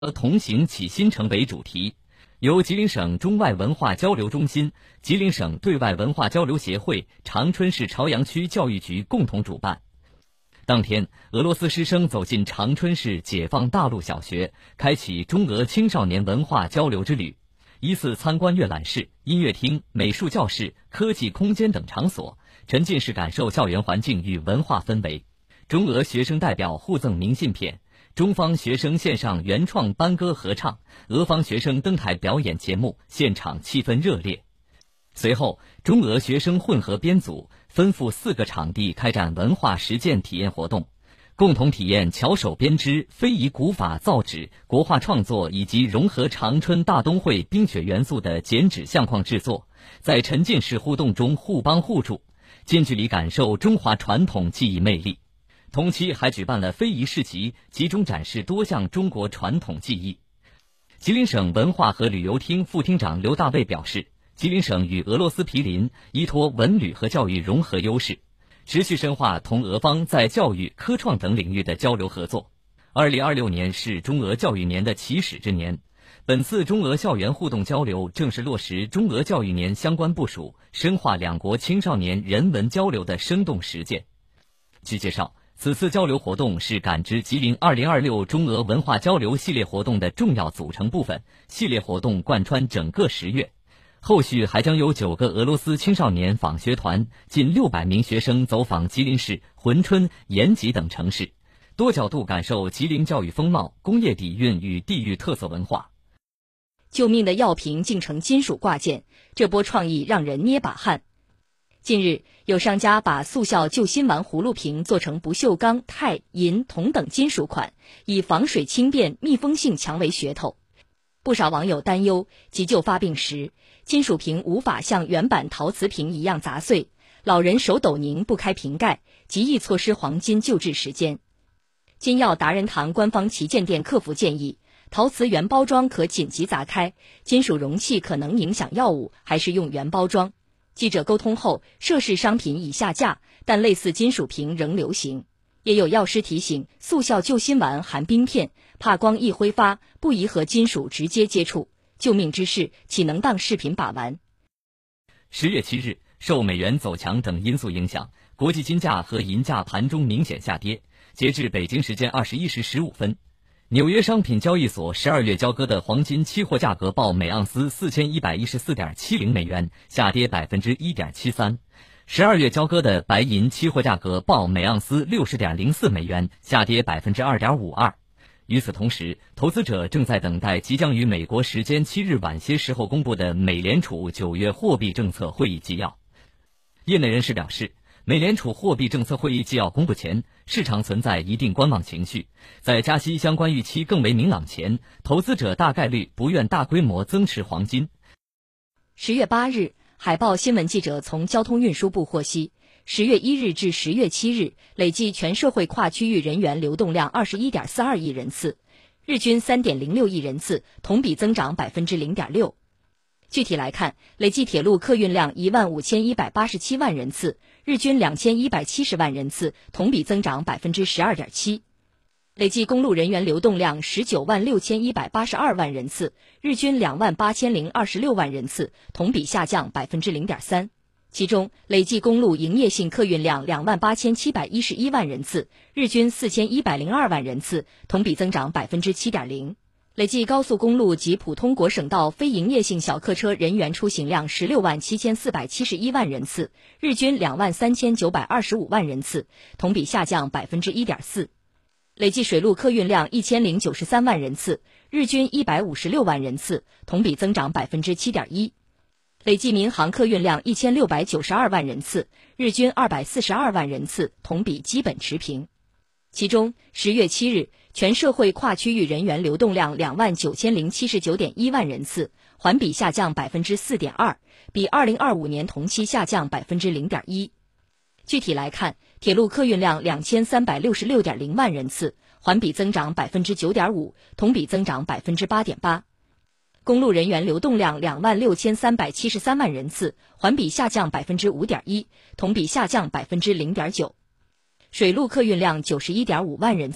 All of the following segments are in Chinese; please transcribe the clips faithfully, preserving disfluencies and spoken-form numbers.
同行启新城为主题，由吉林省中外文化交流中心、吉林省对外文化交流协会、长春市朝阳区教育局共同主办。当天，俄罗斯师生走进长春市解放大路小学，开启中俄青少年文化交流之旅。依次参观阅览室、音乐厅、美术教室、科技空间等场所，沉浸式感受校园环境与文化氛围。中俄学生代表互赠明信片，中方学生献上原创班歌合唱，俄方学生登台表演节目，现场气氛热烈。随后，中俄学生混合编组分赴四个场地开展文化实践体验活动，共同体验巧手编织、非遗古法造纸、国画创作以及融合长春大冬会冰雪元素的剪纸相框制作，在沉浸式互动中互帮互助，近距离感受中华传统技艺魅力。同期还举办了非遗市集，集中展示多项中国传统技艺。吉林省文化和旅游厅副厅长刘大卫表示，吉林省与俄罗斯毗邻，依托文旅和教育融合优势，持续深化同俄方在教育、科创等领域的交流合作。二零二六年是中俄教育年的起始之年，本次中俄校园互动交流正是落实中俄教育年相关部署，深化两国青少年人文交流的生动实践。据介绍，此次交流活动是感知吉林二零二六中俄文化交流系列活动的重要组成部分，系列活动贯穿整个十月。后续还将有九个俄罗斯青少年访学团，近六百名学生走访吉林市、珲春、延吉等城市，多角度感受吉林教育风貌、工业底蕴与地域特色文化。 救命的药瓶竟成金属挂件，这波创意让人捏把汗。近日，有商家把速效救心丸葫芦瓶做成不锈钢、钛、银、铜等金属款，以防水轻便、密封性强为噱头。不少网友担忧，急救发病时，金属瓶无法像原版陶瓷瓶一样砸碎，老人手抖拧不开瓶盖，极易错失黄金救治时间。金药达人堂官方旗舰店客服建议，陶瓷原包装可紧急砸开，金属容器可能影响药物，还是用原包装。记者沟通后，涉事商品已下架，但类似金属瓶仍流行。也有药师提醒，速效救心丸含冰片，怕光一挥发，不宜和金属直接接触。救命之事岂能当视频把玩？ 十月七日，受美元走强等因素影响，国际金价和银价盘中明显下跌。截至北京时间二十一时十五分，纽约商品交易所十二月交割的黄金期货价格报每盎司四千一百一十四点七零美元，下跌百分之一点七三。十二月交割的白银期货价格报每盎司六十点零四美元，下跌百分之二点五二。与此同时，投资者正在等待即将于美国时间七日晚些时候公布的美联储九月货币政策会议纪要。业内人士表示，美联储货币政策会议纪要公布前，市场存在一定观望情绪，在加息相关预期更为明朗前，投资者大概率不愿大规模增持黄金。 十月八日，海报新闻记者从交通运输部获悉，十月一日至十月七日，累计全社会跨区域人员流动量二十一点四二亿人次，日均三点零六亿人次，同比增长百分之零点六。具体来看，累计铁路客运量一万五千一百八十七万人次，日均两千一百七十万人次，同比增长百分之十二点七。累计公路人员流动量十九万六千一百八十二万人次，日均两万八千零二十六万人次，同比下降百分之零点三。其中，累计公路营业性客运量两万八千七百一十一万人次，日均四千一百零二万人次，同比增长百分之七点零。累计高速公路及普通国省道非营业性小客车人员出行量十六万七千四百七十一万人次，日均两万三千九百二十五万人次，同比下降百分之一点四。累计水路客运量一千零九十三万人次，日均一百五十六万人次，同比增长百分之七点一。累计民航客运量一千六百九十二万人次，日均二百四十二万人次，同比基本持平。其中，十月七日，全社会跨区域人员流动量两万九千零七十九点一万人次，环比下降百分之四点二，比二零二五年同期下降百分之零点一。具体来看，铁路客运量两千三百六十六点零万人次，环比增长百分之九点五，同比增长百分之八点八。公路人员流动量两万六千三百七十三万人次，环比下降百分之五点一，同比下降百分之零点九。水路客运量九十一点五万人次，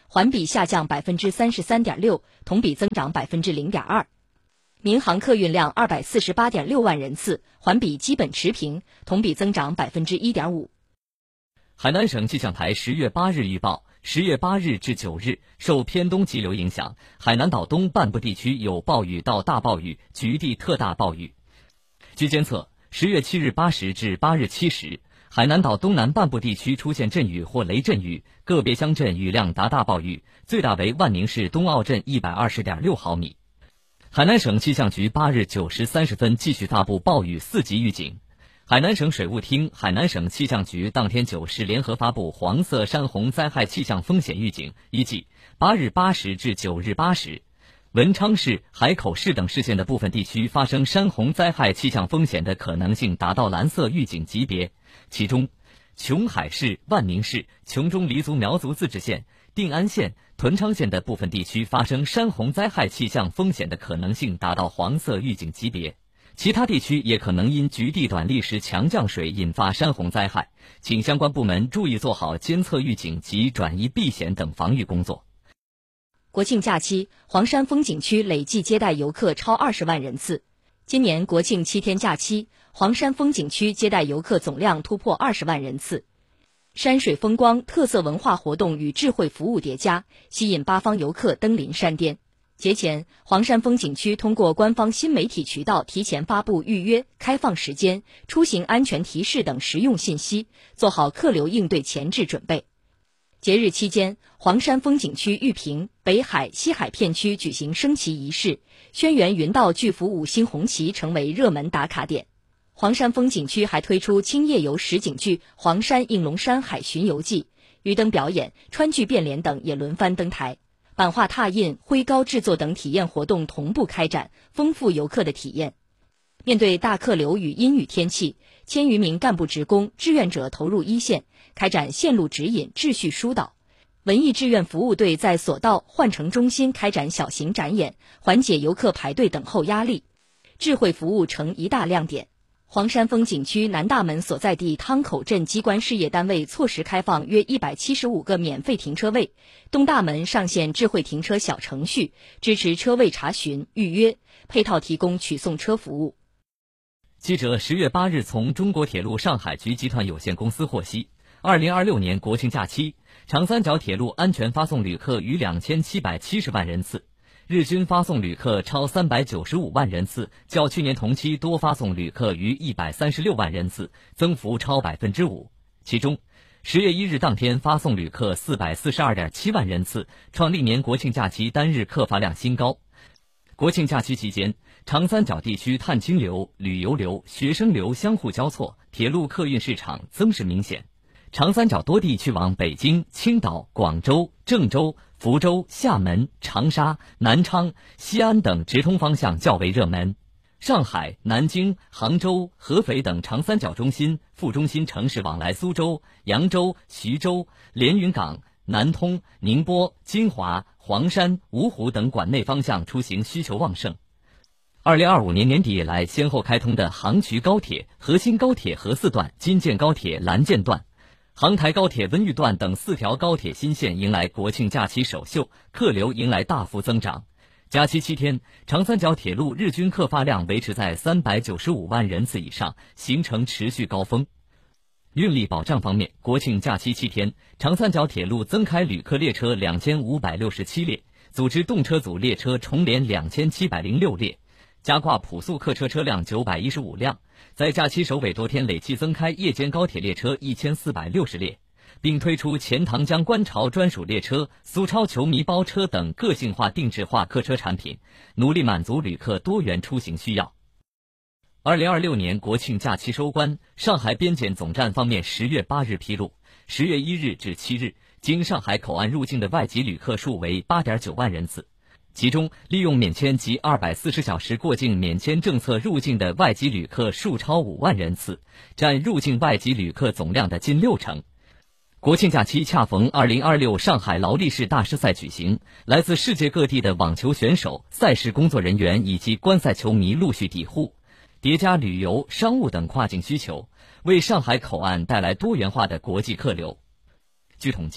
环比下降百分之三十三点六，同比增长百分之零点二。民航客运量二百四十八点六万人次，环比基本持平，同比增长百分之一点五。 海南省气象台十月八日预报，十月八日至九日，受偏东急流影响，海南岛东半部地区有暴雨到大暴雨，局地特大暴雨。据监测，十月七日八时至八日七时，海南岛东南半部地区出现阵雨或雷阵雨，个别乡镇雨量达大暴雨，最大为万宁市东澳镇一百二十点六毫米。海南省气象局八日九时三十分继续发布暴雨四级预警。海南省水务厅、海南省气象局当天九时联合发布黄色山洪灾害气象风险预警，预计八日八时至九日八时，文昌市、海口市等市县的部分地区发生山洪灾害气象风险的可能性达到蓝色预警级别，其中琼海市、万宁市、琼中黎族苗族自治县、定安县、屯昌县的部分地区发生山洪灾害气象风险的可能性达到黄色预警级别，其他地区也可能因局地短历时强降水引发山洪灾害，请相关部门注意做好监测预警及转移避险等防御工作。 国庆假期，黄山风景区累计接待游客超二十万人次。今年国庆七天假期，黄山风景区接待游客总量突破二十万人次。山水风光、特色文化活动与智慧服务叠加，吸引八方游客登临山巅。节前，黄山风景区通过官方新媒体渠道提前发布预约、开放时间、出行安全提示等实用信息，做好客流应对前置准备。节日期间，黄山风景区玉屏、北海、西海片区举行升旗仪式，轩辕云道巨幅五星红旗成为热门打卡点。黄山风景区还推出轻夜游实景剧《黄山应龙山海巡游记》，鱼灯表演、川剧变脸等也轮番登台。版画拓印、徽膏制作等体验活动同步开展，丰富游客的体验。面对大客流与阴雨天气，千余名干部职工、志愿者投入一线，开展线路指引、秩序疏导。文艺志愿服务队在索道、换乘中心开展小型展演，缓解游客排队等候压力。智慧服务成一大亮点。黄山风景区南大门所在地汤口镇机关事业单位错时开放约一百七十五个免费停车位，东大门上线智慧停车小程序，支持车位查询、预约，配套提供取送车服务。 记者十月八日从中国铁路上海局集团有限公司获悉，二零二六年国庆假期，长三角铁路安全发送旅客逾两千七百七十万人次，日均发送旅客超三百九十五万人次，较去年同期多发送旅客逾一百三十六万人次，增幅超百分之五。其中，十月一日当天发送旅客四百四十二点七万人次，创历年国庆假期单日客发量新高。国庆假期期间，长三角地区探亲流、旅游流、学生流相互交错，铁路客运市场增势明显。长三角多地去往北京、青岛、广州、郑州、福州、厦门、长沙、南昌、西安等直通方向较为热门。上海、南京、杭州、合肥等长三角中心、副中心城市往来苏州、扬州、徐州、连云港、南通、宁波、金华、黄山、芜湖等管内方向出行需求旺盛。二零二五年年底以来先后开通的杭衢高铁、河新高铁河四段、京建高铁蓝建段、杭台高铁温榆段等四条高铁新线迎来国庆假期首秀，客流迎来大幅增长。假期七天，长三角铁路日均客发量维持在三百九十五万人次以上，形成持续高峰。运力保障方面，国庆假期七天，长三角铁路增开旅客列车两千五百六十七列，组织动车组列车重联两千七百零六列，加挂普速客车车辆九百一十五辆，在假期首尾多天累计增开夜间高铁列车一千四百六十列，并推出钱塘江观潮专属列车、苏超球迷包车等个性化定制化客车产品，努力满足旅客多元出行需要。二零二六年国庆假期收官，上海边检总站方面十月八日披露，十月一日至七日，经上海口岸入境的外籍旅客数为八点九万人次。其中，利用免签及二百四十小时过境免签政策入境的外籍旅客数超五万人次，占入境外籍旅客总量的近六成。国庆假期恰逢二零二六上海劳力士大师赛举行，来自世界各地的网球选手、赛事工作人员以及观赛球迷陆续抵沪，叠加旅游、商务等跨境需求，为上海口岸带来多元化的国际客流。据统计，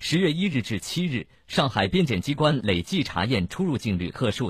十月一日至七日，上海边检机关累计查验出入境旅客数